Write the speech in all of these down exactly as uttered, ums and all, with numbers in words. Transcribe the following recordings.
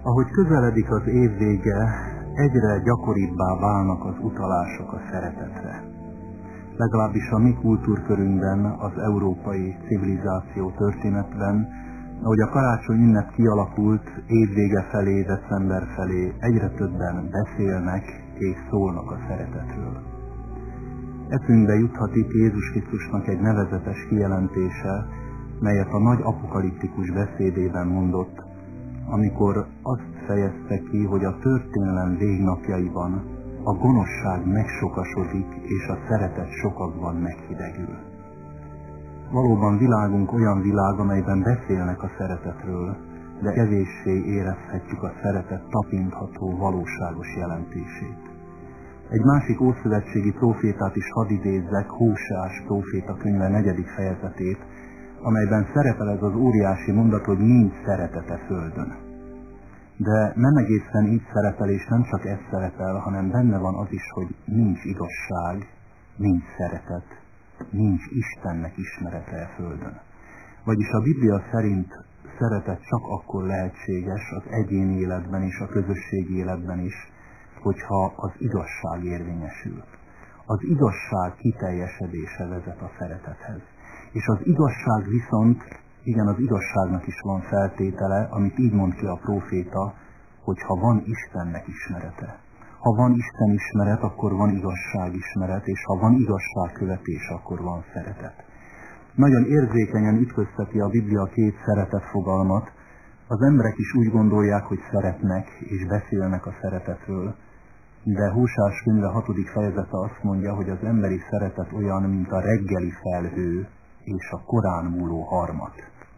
Ahogy közeledik az év vége, egyre gyakoribbá válnak az utalások a szeretetre. Legalábbis a mi kultúrkörünkben, az európai civilizáció történetben, ahogy a karácsony ünnep kialakult, évvége felé, december felé egyre többen beszélnek és szólnak a szeretetről. Eszünkbe juthat itt Jézus Krisztusnak egy nevezetes kijelentése, melyet a nagy apokaliptikus beszédében mondott, amikor azt fejezte ki, hogy a történelem végnapjaiban a gonoszság megsokasodik, és a szeretet sokakban meghidegül. Valóban világunk olyan világ, amelyben beszélnek a szeretetről, de kevéssé érezhetjük a szeretet tapintható, valóságos jelentését. Egy másik ószövetségi prófétát is hadd idézzek, Hóseás próféta könyve negyedik fejezetét, amelyben szerepel ez az óriási mondat, hogy nincs szeretete földön. De nem egészen így szerepel, és nem csak ez szerepel, hanem benne van az is, hogy nincs igazság, nincs szeretet, nincs Istennek ismerete a földön. Vagyis a Biblia szerint szeretet csak akkor lehetséges az egyéni életben és a közösségi életben is, hogyha az igazság érvényesül. Az igazság kiteljesedése vezet a szeretethez. És az igazság viszont, igen, az igazságnak is van feltétele, amit így mond ki a próféta, hogy ha van Istennek ismerete. Ha van Isten ismeret, akkor van igazság ismeret, és ha van igazságkövetés, akkor van szeretet. Nagyon érzékenyen ütközteti a Biblia két szeretet fogalmat. Az emberek is úgy gondolják, hogy szeretnek, és beszélnek a szeretetről, de Hóseás könyve hatodik fejezete azt mondja, hogy az emberi szeretet olyan, mint a reggeli felhő, és a korán múló harmat.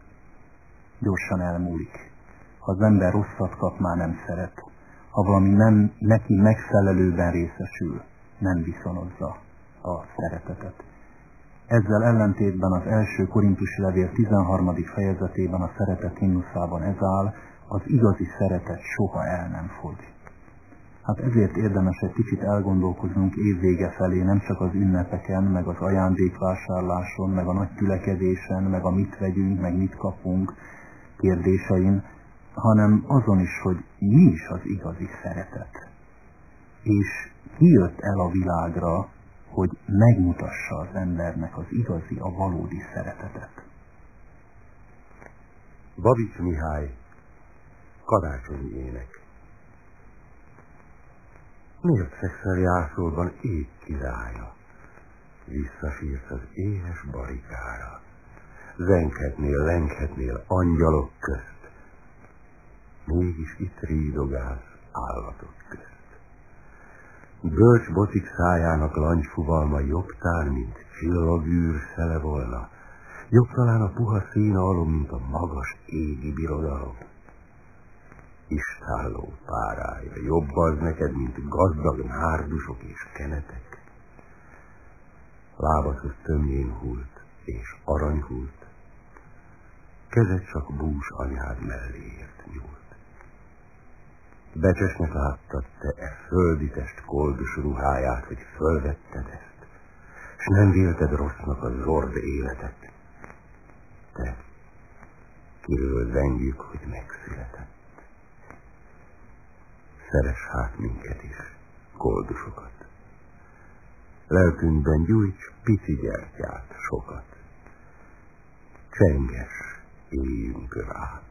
Gyorsan elmúlik. Ha az ember rosszat kap, már nem szeret. Ha valami nem neki megfelelőben részesül, nem viszonozza a szeretetet. Ezzel ellentétben az első Korintusi levél tizenharmadik fejezetében a szeretet himnuszában ez áll, az igazi szeretet soha el nem fog. Hát ezért érdemes egy kicsit elgondolkoznunk évvége felé, nem csak az ünnepeken, meg az ajándékvásárláson, meg a nagy tülekedésen, meg a mit vegyünk, meg mit kapunk kérdésein, hanem azon is, hogy mi is az igazi szeretet. És ki jött el a világra, hogy megmutassa az embernek az igazi, a valódi szeretetet. Babics Mihály, karácsonyi ének. Miért fekszel jászolban ég királya? Visszasírsz az éhes barikára. Zenghetnél, lenghetnél angyalok közt. Mégis itt rídogálsz állatok közt. Bölcs bocik szájának langyfuvalma jobb tán, mint csillagűr szele volna. Jobb talán a puha színalom, mint a magas égi birodalom. Istálló párája jobb az neked, mint gazdag nárdusok és kenetek. Lábadhoz tömjén hult és arany hult, kezed csak bús anyád melléért nyúlt. Becsesnek láttad te e földi test koldus ruháját, hogy fölvetted ezt, s nem vélted rossznak a zord életet. Te, kiről zengjük, hogy megszületett. Szeress hát minket is, koldusokat. Lelkünkben gyújts pici gyertyát sokat. Csenges, éljünk át.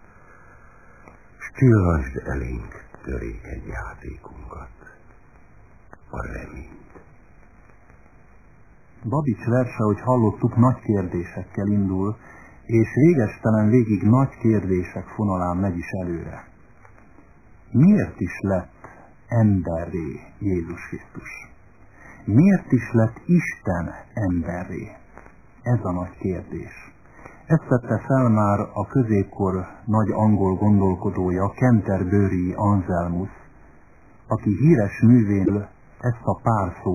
S csillansd elénk törékeny játékunkat, a reményt. Babics verse, hogy hallottuk, nagy kérdésekkel indul, és végestelen végig nagy kérdések fonalán megy is előre. Miért is lett emberré Jézus Krisztus? Miért is lett Isten emberré? Ez a nagy kérdés. Ezt tette fel már a középkor nagy angol gondolkodója, Canterbury Anselmus, aki híres művéről ezt a pár szót